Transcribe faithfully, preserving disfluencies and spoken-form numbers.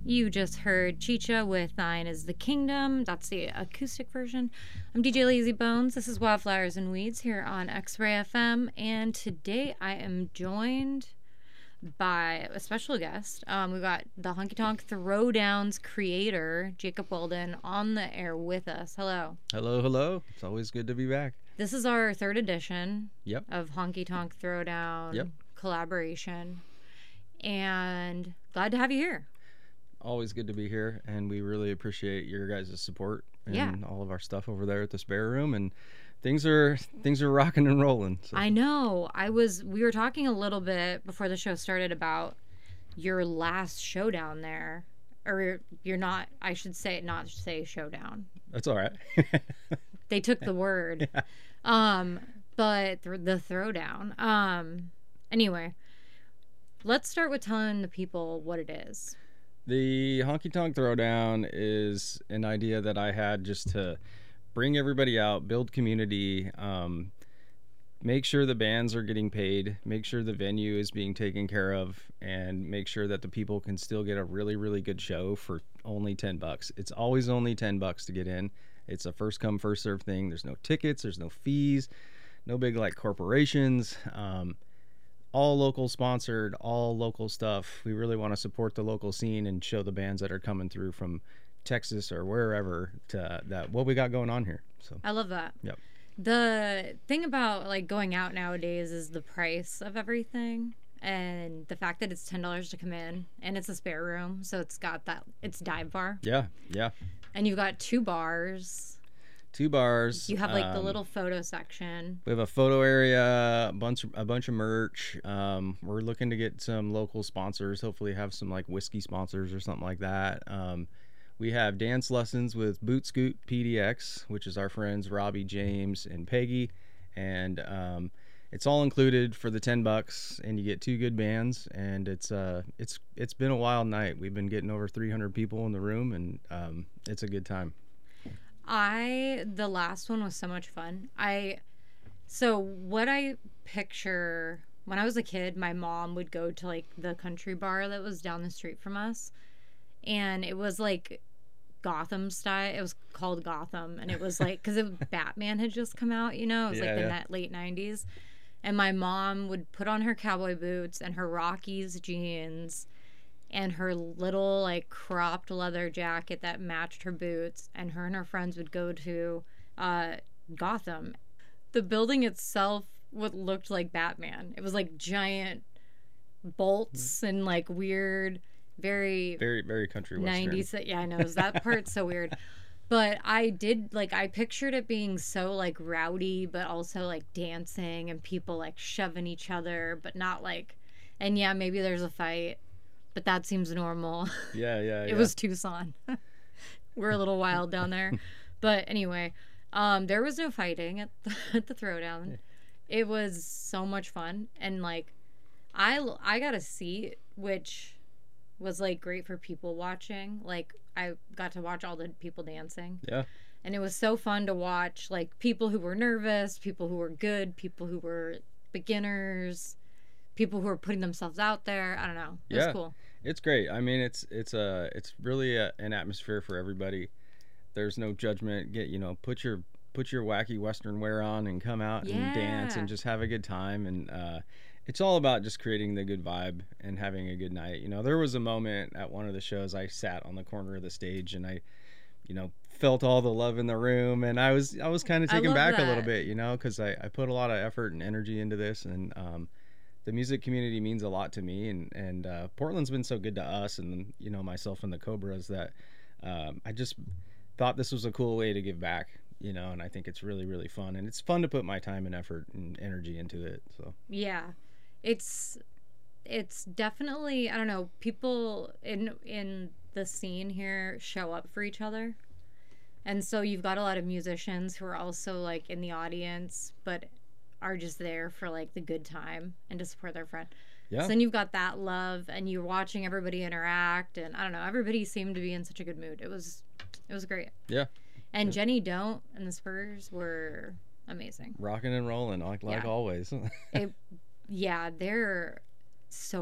You just heard Chicha with Thine is the Kingdom. That's the acoustic version. I'm D J Lazy Bones. This is Wildflowers and Weeds here on X-Ray F M. And today I am joined by a special guest. Um, we got the Honky Tonk Throwdowns creator, Jacob Weldon, on the air with us. Hello. Hello, hello. It's always good to be back. This is our third edition Yep. of Honky Tonk Throwdown Yep. collaboration. And glad to have you here. Always good to be here, and we really appreciate your guys' support and Yeah. all of our stuff over there at the spare room. And things are things are rocking and rolling. So. I know. I was. We were talking a little bit before the show started about your last showdown there, or you're not. I should say not say showdown. That's all right. They took the word. Yeah. Um, but th- the throwdown. Um, anyway, let's start with telling the people what it is. The Honky Tonk Throwdown is an idea that I had just to bring everybody out, build community, um, make sure the bands are getting paid, make sure the venue is being taken care of, and make sure that the people can still get a really, really good show for only ten bucks. It's always only ten bucks to get in. It's a first come, first serve thing. There's no tickets, there's no fees, no big like corporations. Um, all local sponsored, all local stuff. We really want to support the local scene and show the bands that are coming through from Texas or wherever to that what we got going on here. So I love that. Yep. The thing about like going out nowadays is the price of everything and the fact that it's ten dollars to come in and it's a spare room, so it's got that it's dive bar. Yeah, yeah. And you've got two bars. Two bars. You have like the um, little photo section. We have a photo area, a bunch, a bunch of merch. Um, we're looking to get some local sponsors. Hopefully, have some like whiskey sponsors or something like that. Um, we have dance lessons with Boot Scoot P D X, which is our friends Robbie, James, and Peggy, and um, it's all included for the ten bucks, and you get two good bands. And it's uh, it's it's been a wild night. We've been getting over three hundred people in the room, and um, it's a good time. I the last one was so much fun. I so what I picture when I was a kid, my mom would go to like the country bar that was down the street from us, and it was like Gotham style. It was called Gotham, and it was like because Batman had just come out, you know, it was Yeah, like the yeah. net late nineties, and my mom would put on her cowboy boots and her Rockies jeans and her little like cropped leather jacket that matched her boots, and her and her friends would go to uh Gotham. The building itself would looked like Batman. It was like giant bolts and like weird very Very, very country western. nineties. Yeah, I know, that part's so weird. But I did like I pictured it being so like rowdy but also like dancing and people like shoving each other, but not like, and yeah, maybe there's a fight, but that seems normal. Yeah, yeah, It yeah. was Tucson. We're a little wild down there. But anyway, um, there was no fighting at the, at the throwdown. It was so much fun. And, like, I, I got a seat, which was, like, great for people watching. Like, I got to watch all the people dancing. Yeah. And it was so fun to watch, like, people who were nervous, people who were good, people who were beginners, people who are putting themselves out there. I don't know. It Yeah. was cool. It's great. I mean, it's it's a it's really a, an atmosphere for everybody. There's no judgment. Get you know, put your put your wacky Western wear on and come out and dance Yeah. and just have a good time. And uh, it's all about just creating the good vibe and having a good night. You know, there was a moment at one of the shows I sat on the corner of the stage and I, you know, felt all the love in the room, and I was I was kind of I taken love back a that. little bit, you know, because I I put a lot of effort and energy into this, and um, the music community means a lot to me, and and uh, Portland's been so good to us, and you know myself and the Cobras that um, I just thought this was a cool way to give back, you know, and I think it's really really fun, and it's fun to put my time and effort and energy into it. So Yeah. It's it's definitely, I don't know, people in in the scene here show up for each other. And so you've got a lot of musicians who are also like in the audience but are just there for like the good time and to support their friend. yeah, So then you've got that love and you're watching everybody interact, and I don't know, everybody seemed to be in such a good mood. It was it was great. yeah, And Yeah. Jenny Don't and the Spurs were amazing. rocking and rolling like like Yeah. always. It, yeah, they're so